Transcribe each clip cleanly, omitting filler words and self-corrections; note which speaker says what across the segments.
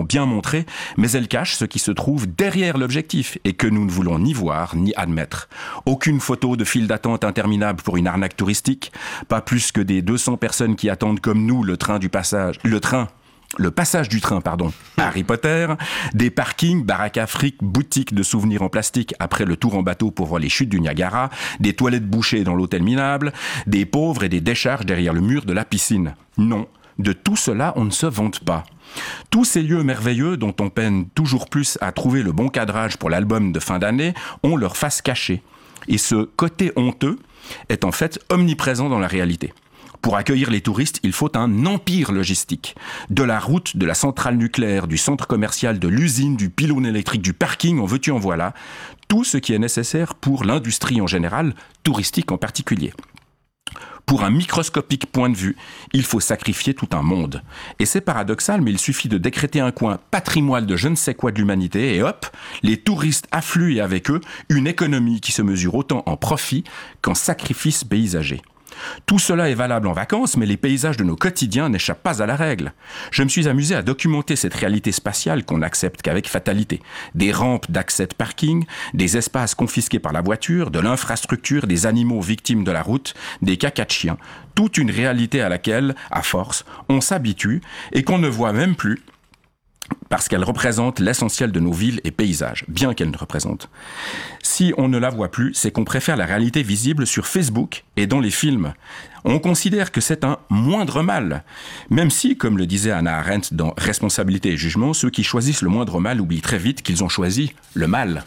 Speaker 1: bien montré, mais elles cachent ce qui se trouve derrière l'objectif et que nous ne voulons ni voir ni admettre. Aucune photo de file d'attente interminable pour une arnaque touristique, pas plus que des 200 personnes qui attendent comme nous le passage du train, Harry Potter, des parkings, baraques à fric, boutiques de souvenirs en plastique après le tour en bateau pour voir les chutes du Niagara, des toilettes bouchées dans l'hôtel minable, des pauvres et des décharges derrière le mur de la piscine. Non, de tout cela, on ne se vante pas. Tous ces lieux merveilleux dont on peine toujours plus à trouver le bon cadrage pour l'album de fin d'année ont leur face cachée. Et ce côté honteux est en fait omniprésent dans la réalité. Pour accueillir les touristes, il faut un empire logistique. De la route, de la centrale nucléaire, du centre commercial, de l'usine, du pylône électrique, du parking, en veux-tu en voilà. Tout ce qui est nécessaire pour l'industrie en général, touristique en particulier. Pour un microscopique point de vue, il faut sacrifier tout un monde. Et c'est paradoxal, mais il suffit de décréter un coin patrimoine de je ne sais quoi de l'humanité et hop, les touristes affluent et avec eux une économie qui se mesure autant en profit qu'en sacrifice paysager. Tout cela est valable en vacances, mais les paysages de nos quotidiens n'échappent pas à la règle. Je me suis amusé à documenter cette réalité spatiale qu'on n'accepte qu'avec fatalité. Des rampes d'accès de parking, des espaces confisqués par la voiture, de l'infrastructure, des animaux victimes de la route, des cacas de chiens. Toute une réalité à laquelle, à force, on s'habitue et qu'on ne voit même plus parce qu'elle représente l'essentiel de nos villes et paysages, bien qu'elle ne représente. Si on ne la voit plus, c'est qu'on préfère la réalité visible sur Facebook et dans les films. On considère que c'est un moindre mal, même si, comme le disait Hannah Arendt dans Responsabilité et jugement, ceux qui choisissent le moindre mal oublient très vite qu'ils ont choisi le mal.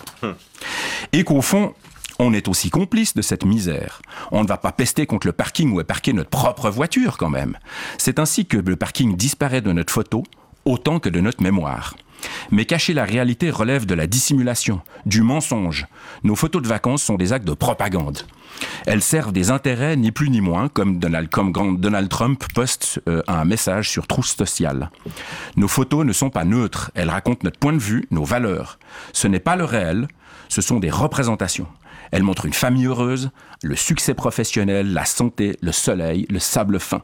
Speaker 1: Et qu'au fond, on est aussi complice de cette misère. On ne va pas pester contre le parking où est parquée notre propre voiture quand même. C'est ainsi que le parking disparaît de notre photo, autant que de notre mémoire. Mais cacher la réalité relève de la dissimulation, du mensonge. Nos photos de vacances sont des actes de propagande. Elles servent des intérêts ni plus ni moins, comme Donald Trump poste un message sur Truth Social. Nos photos ne sont pas neutres, elles racontent notre point de vue, nos valeurs. Ce n'est pas le réel, ce sont des représentations. Elles montrent une famille heureuse, le succès professionnel, la santé, le soleil, le sable fin.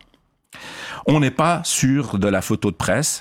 Speaker 1: On n'est pas sûr de la photo de presse,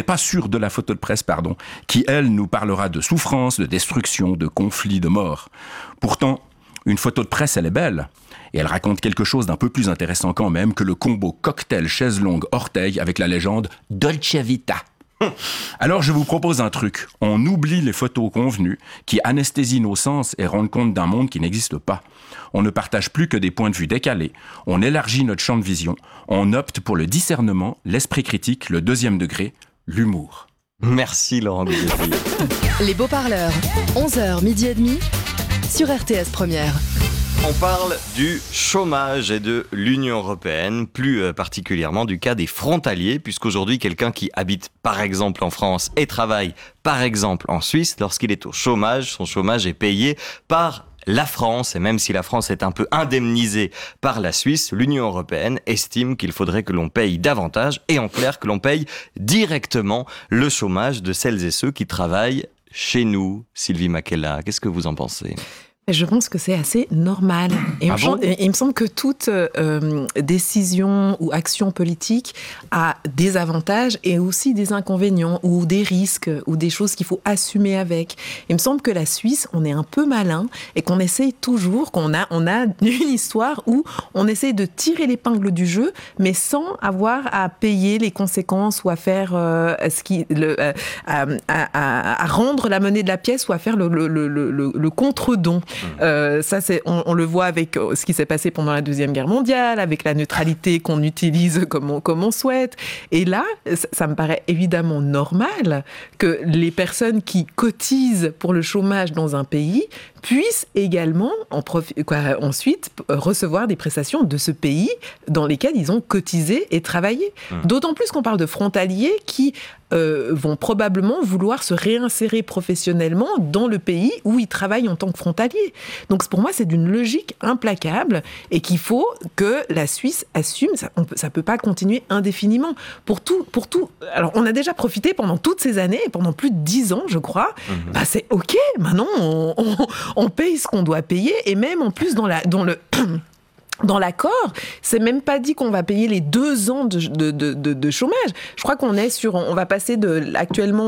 Speaker 1: qui, elle, nous parlera de souffrance, de destruction, de conflits, de mort. Pourtant, une photo de presse, elle est belle. Et elle raconte quelque chose d'un peu plus intéressant quand même que le combo cocktail chaise longue orteil avec la légende Dolce Vita. Alors je vous propose un truc. On oublie les photos convenues qui anesthésient nos sens et rendent compte d'un monde qui n'existe pas. On ne partage plus que des points de vue décalés. On élargit notre champ de vision. On opte pour le discernement, l'esprit critique, le deuxième degré, l'humour.
Speaker 2: Merci Laurent Gouzet.
Speaker 3: Les Beaux-Parleurs, 11h30 sur RTS Première.
Speaker 2: On parle du chômage et de l'Union européenne, plus particulièrement du cas des frontaliers, puisqu'aujourd'hui, quelqu'un qui habite par exemple en France et travaille par exemple en Suisse, lorsqu'il est au chômage, son chômage est payé par la France, et même si la France est un peu indemnisée par la Suisse, l'Union européenne estime qu'il faudrait que l'on paye davantage, et en clair que l'on paye directement le chômage de celles et ceux qui travaillent chez nous. Sylvie Makela, qu'est-ce que vous en pensez ?
Speaker 4: Je pense que c'est assez normal. Et il me semble que toute décision ou action politique a des avantages et aussi des inconvénients ou des risques ou des choses qu'il faut assumer avec. Il me semble que la Suisse, on est un peu malin et qu'on essaye toujours, on a une histoire où on essaye de tirer l'épingle du jeu, mais sans avoir à payer les conséquences ou à faire à rendre la monnaie de la pièce ou à faire le contre-don. Ça, on le voit avec ce qui s'est passé pendant la Deuxième Guerre mondiale, avec la neutralité qu'on utilise comme on souhaite. Et là, ça me paraît évidemment normal que les personnes qui cotisent pour le chômage dans un pays puissent également ensuite recevoir des prestations de ce pays dans lesquels ils ont cotisé et travaillé. D'autant plus qu'on parle de frontaliers qui vont probablement vouloir se réinsérer professionnellement dans le pays où ils travaillent en tant que frontaliers. Donc pour moi, c'est d'une logique implacable et qu'il faut que la Suisse assume. Ça peut pas continuer indéfiniment. Pour tout. Alors, on a déjà profité pendant toutes ces années, pendant plus de 10 ans, je crois. Bah, c'est OK. Maintenant, on paye ce qu'on doit payer et même en plus dans l'accord, c'est même pas dit qu'on va payer les 2 ans de chômage. Je crois qu'on va passer actuellement